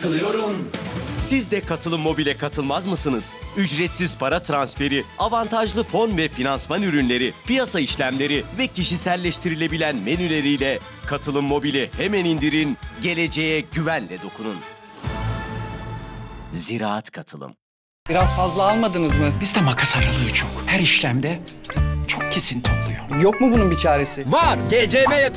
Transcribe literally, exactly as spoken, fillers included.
katılıyorum. Siz de Katılım Mobil'e katılmaz mısınız? Ücretsiz para transferi, avantajlı fon ve finansman ürünleri, piyasa işlemleri ve kişiselleştirilebilen menüleriyle Katılım Mobil'i hemen indirin, geleceğe güvenle dokunun. Ziraat Katılım. Biraz fazla almadınız mı? Bizde makas aralığı çok. Her işlemde çok kesinti oluyor. Yok mu bunun bir çaresi? Var. G C M